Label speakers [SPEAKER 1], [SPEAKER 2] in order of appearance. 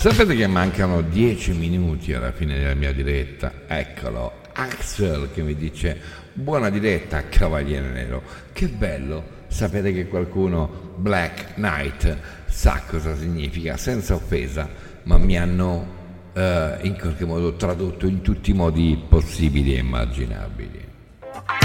[SPEAKER 1] Sapete che mancano 10 minuti alla fine della mia diretta? Eccolo, Axel che mi dice buona diretta, Cavaliere Nero. Che bello sapere che qualcuno, Black Knight, sa cosa significa, senza offesa, ma mi hanno in qualche modo tradotto in tutti i modi possibili e immaginabili.